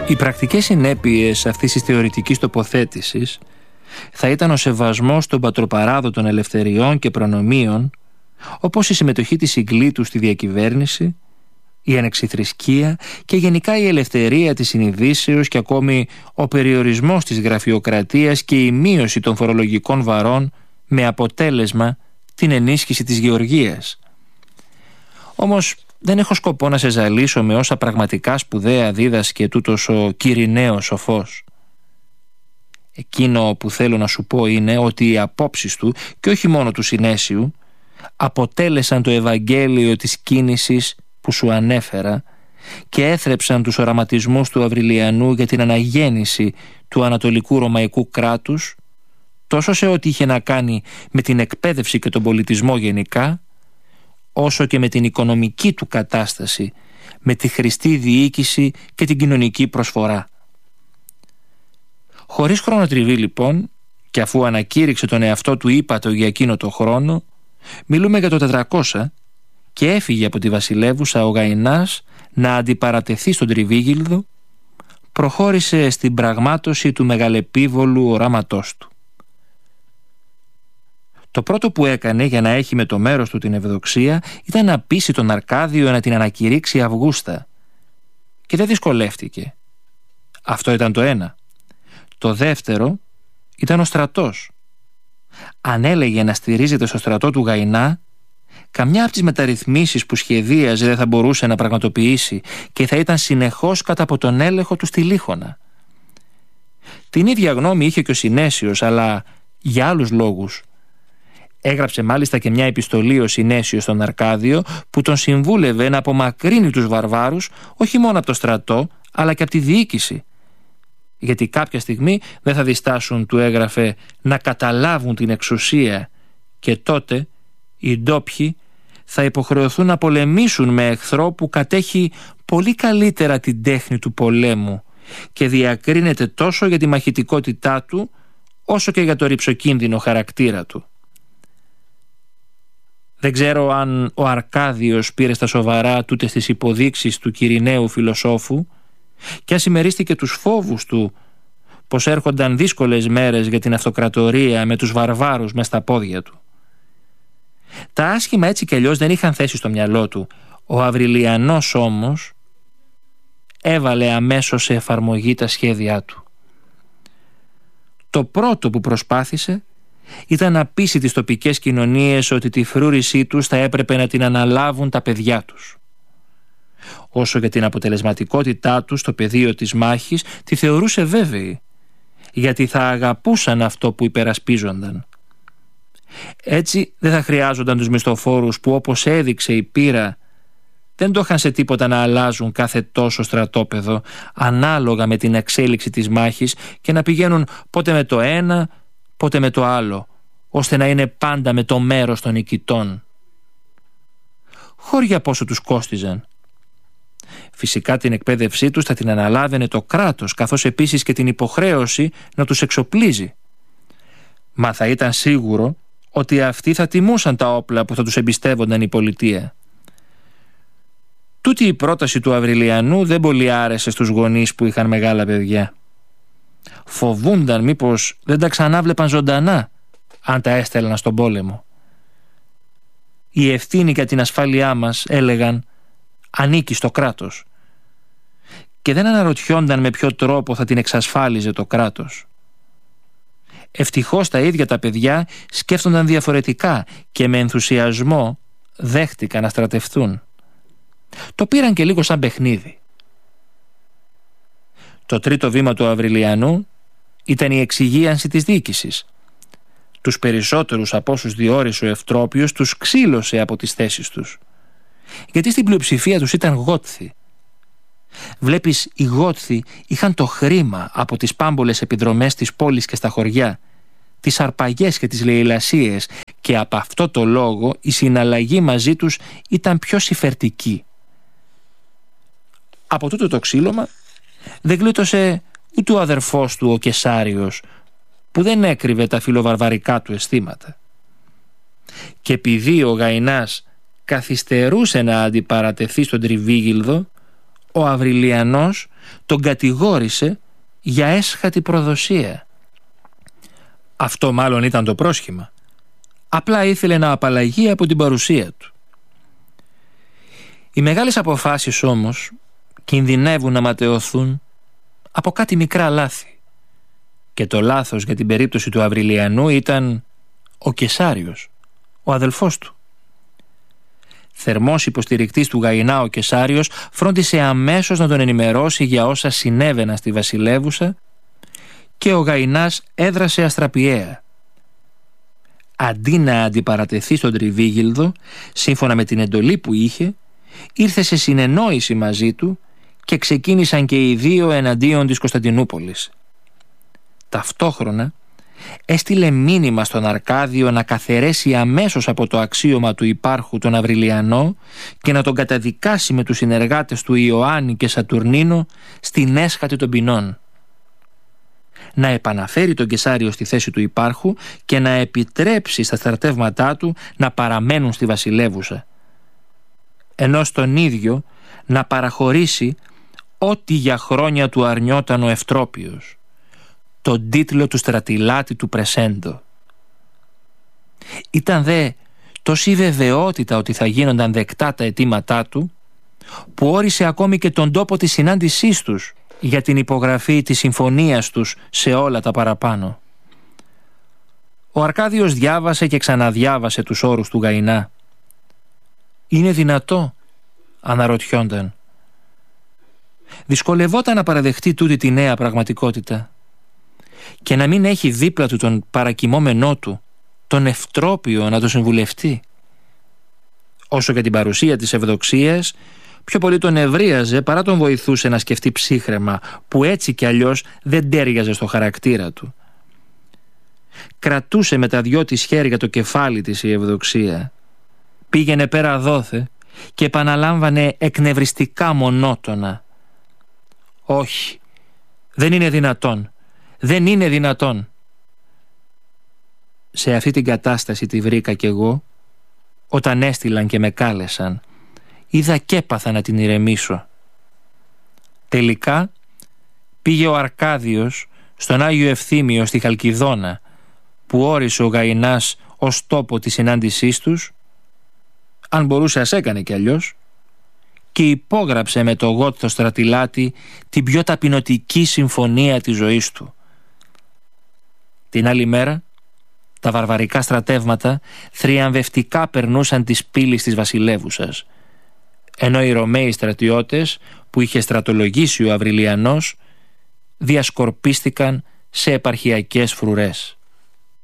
Οι πρακτικές συνέπειες αυτής της θεωρητικής τοποθέτησης θα ήταν ο σεβασμός των πατροπαράδοτων ελευθεριών και προνομίων, όπως η συμμετοχή της Ιγκλήτου στη διακυβέρνηση, η ανεξιθρησκεία και γενικά η ελευθερία της συνειδήσεως και ακόμη ο περιορισμός της γραφειοκρατίας και η μείωση των φορολογικών βαρών με αποτέλεσμα την ενίσχυση της γεωργίας. Όμως δεν έχω σκοπό να σε ζαλίσω με όσα πραγματικά σπουδαία δίδασκε τούτος ο Κυρηναίος σοφός. Εκείνο που θέλω να σου πω είναι ότι οι απόψεις του, και όχι μόνο του Συνέσιου, αποτέλεσαν το Ευαγγέλιο της κίνησης που σου ανέφερα και έθρεψαν τους οραματισμούς του Αυριλιανού για την αναγέννηση του Ανατολικού Ρωμαϊκού κράτους, τόσο σε ό,τι είχε να κάνει με την εκπαίδευση και τον πολιτισμό γενικά, όσο και με την οικονομική του κατάσταση, με τη χρηστή διοίκηση και την κοινωνική προσφορά. Χωρίς χρονοτριβή λοιπόν, και αφού ανακήρυξε τον εαυτό του ύπατο για εκείνο το χρόνο, μιλούμε για το 400 και έφυγε από τη βασιλεύουσα ο Γαϊνάς να αντιπαρατεθεί στον Τριβίγιλδο, προχώρησε στην πραγμάτωση του μεγαλεπίβολου οράματός του. Το πρώτο που έκανε για να έχει με το μέρος του την ευδοξία ήταν να πείσει τον Αρκάδιο να την ανακηρύξει Αυγούστα. Και δεν δυσκολεύτηκε. Αυτό ήταν το ένα. Το δεύτερο ήταν ο στρατός. Αν έλεγε να στηρίζεται στο στρατό του Γαϊνά, καμιά από τις μεταρρυθμίσεις που σχεδίαζε δεν θα μπορούσε να πραγματοποιήσει και θα ήταν συνεχώς κάτω από τον έλεγχο του στη Λίχωνα. Την ίδια γνώμη είχε και ο Συνέσιος, αλλά για άλλους λόγους. Έγραψε μάλιστα και μια επιστολή ο Συνέσιος στον Αρκάδιο που τον συμβούλευε να απομακρύνει τους βαρβάρους όχι μόνο από το στρατό αλλά και από τη διοίκηση. Γιατί κάποια στιγμή δεν θα διστάσουν, του έγραφε, να καταλάβουν την εξουσία και τότε οι ντόπιοι θα υποχρεωθούν να πολεμήσουν με εχθρό που κατέχει πολύ καλύτερα την τέχνη του πολέμου και διακρίνεται τόσο για τη μαχητικότητά του όσο και για το ρυψοκίνδυνο χαρακτήρα του. Δεν ξέρω αν ο Αρκάδιος πήρε στα σοβαρά τούτες τις υποδείξεις του Κυρηναίου φιλοσόφου και αν συμμερίστηκε τους φόβους του πως έρχονταν δύσκολες μέρες για την αυτοκρατορία με τους βαρβάρους μες στα πόδια του. Τα άσχημα έτσι κι αλλιώς δεν είχαν θέση στο μυαλό του. Ο Αυριλιανός όμως έβαλε αμέσως σε εφαρμογή τα σχέδιά του. Το πρώτο που προσπάθησε ήταν να πείσει τις τοπικές κοινωνίες ότι τη φρούρησή τους θα έπρεπε να την αναλάβουν τα παιδιά τους. Όσο για την αποτελεσματικότητά τους στο πεδίο της μάχης, τη θεωρούσε βέβαιη, γιατί θα αγαπούσαν αυτό που υπερασπίζονταν. Έτσι δεν θα χρειάζονταν τους μισθοφόρους που, όπως έδειξε η πείρα, δεν το είχαν σε τίποτα να αλλάζουν κάθε τόσο στρατόπεδο ανάλογα με την εξέλιξη της μάχης και να πηγαίνουν πότε με το ένα πότε με το άλλο, ώστε να είναι πάντα με το μέρος των νικητών. Χώρια πόσο τους κόστιζαν. Φυσικά την εκπαίδευσή τους θα την αναλάβαινε το κράτος, καθώς επίσης και την υποχρέωση να τους εξοπλίζει. Μα θα ήταν σίγουρο ότι αυτοί θα τιμούσαν τα όπλα που θα τους εμπιστεύονταν η πολιτεία. Τούτη η πρόταση του Αυριλιανού δεν πολύ άρεσε στους γονείς που είχαν μεγάλα παιδιά. Φοβούνταν μήπως δεν τα ξανάβλεπαν ζωντανά αν τα έστελναν στον πόλεμο. Η ευθύνη για την ασφάλειά μας, έλεγαν, ανήκει στο κράτος. Και δεν αναρωτιόνταν με ποιο τρόπο θα την εξασφάλιζε το κράτος. Ευτυχώς τα ίδια τα παιδιά σκέφτονταν διαφορετικά και με ενθουσιασμό δέχτηκαν να στρατευτούν. Το πήραν και λίγο σαν παιχνίδι. Το τρίτο βήμα του Αυριλιανού ήταν η εξυγίανση της διοίκησης. Τους περισσότερους από όσους διόρισε ο Ευτρόπιος τους ξύλωσε από τις θέσεις τους. Γιατί στην πλειοψηφία τους ήταν Γότθοι. Βλέπεις, οι Γότθοι είχαν το χρήμα από τις πάμπολες επιδρομές της πόλης και στα χωριά, τις αρπαγές και τις λαιλασίες, και από αυτό το λόγο η συναλλαγή μαζί τους ήταν πιο συμφερτική. Από τούτο το ξύλωμα δεν γλίτωσε ούτε ο αδερφός του ο Κεσάριος, που δεν έκρυβε τα φιλοβαρβαρικά του αισθήματα. Και επειδή ο Γαϊνάς καθυστερούσε να αντιπαρατεθεί στον Τριβίγιλδο, ο Αβριλιανός τον κατηγόρησε για έσχατη προδοσία. Αυτό μάλλον ήταν το πρόσχημα. Απλά ήθελε να απαλλαγεί από την παρουσία του. Οι μεγάλες αποφάσεις όμως κινδυνεύουν να ματαιωθούν από κάτι μικρά λάθη. Και το λάθος για την περίπτωση του Αβριλιανού ήταν ο Κεσάριος, ο αδελφός του. Θερμός υποστηρικτής του Γαϊνά, ο Κεσάριος φρόντισε αμέσως να τον ενημερώσει για όσα συνέβαιναν στη βασιλεύουσα και ο Γαϊνάς έδρασε αστραπιαία. Αντί να αντιπαρατεθεί στον Τριβίγιλδο, σύμφωνα με την εντολή που είχε, ήρθε σε συνεννόηση μαζί του και ξεκίνησαν και οι δύο εναντίον της Κωνσταντινούπολης. Ταυτόχρονα έστειλε μήνυμα στον Αρκάδιο να καθαιρέσει αμέσως από το αξίωμα του υπάρχου τον Αβριλιανό και να τον καταδικάσει με τους συνεργάτες του Ιωάννη και Σατουρνίνο στην έσχατη των ποινών. Να επαναφέρει τον Κεσάριο στη θέση του υπάρχου και να επιτρέψει στα στρατεύματά του να παραμένουν στη βασιλεύουσα, ενώ στον ίδιο να παραχωρήσει ό,τι για χρόνια του αρνιόταν ο Ευτρόπιος, τον τίτλο του στρατηλάτη του Πρεσέντο. Ήταν δε τόση βεβαιότητα ότι θα γίνονταν δεκτά τα αιτήματά του, που όρισε ακόμη και τον τόπο της συνάντησής τους για την υπογραφή της συμφωνίας τους σε όλα τα παραπάνω. Ο Αρκάδιος διάβασε και ξαναδιάβασε τους όρους του Γαϊνά. «Είναι δυνατό?» αναρωτιόνταν. Δυσκολευόταν να παραδεχτεί τούτη τη νέα πραγματικότητα και να μην έχει δίπλα του τον παρακοιμόμενό του, τον Ευτρόπιο, να το συμβουλευτεί. Όσο για την παρουσία της ευδοξίας, πιο πολύ τον ευρίαζε παρά τον βοηθούσε να σκεφτεί ψύχραιμα, που έτσι κι αλλιώς δεν τέριαζε στο χαρακτήρα του. Κρατούσε με τα δυο της χέρια το κεφάλι της η ευδοξία. Πήγαινε πέρα δόθε και επαναλάμβανε εκνευριστικά μονότονα: «Όχι, δεν είναι δυνατόν, δεν είναι δυνατόν». Σε αυτή την κατάσταση τη βρήκα κι εγώ, όταν έστειλαν και με κάλεσαν. Είδα και έπαθα να την ηρεμήσω. Τελικά πήγε ο Αρκάδιος στον Άγιο Ευθύμιο στη Χαλκιδόνα, που όρισε ο Γαϊνάς ως τόπο της συνάντησής τους, αν μπορούσε ας έκανε κι αλλιώς, και υπόγραψε με το γότθο στρατηλάτη την πιο ταπεινωτική συμφωνία της ζωής του. Την άλλη μέρα τα βαρβαρικά στρατεύματα θριαμβευτικά περνούσαν τις πύλες της βασιλεύουσας, ενώ οι Ρωμαίοι στρατιώτες που είχε στρατολογήσει ο Αβριλιανός διασκορπίστηκαν σε επαρχιακές φρουρές.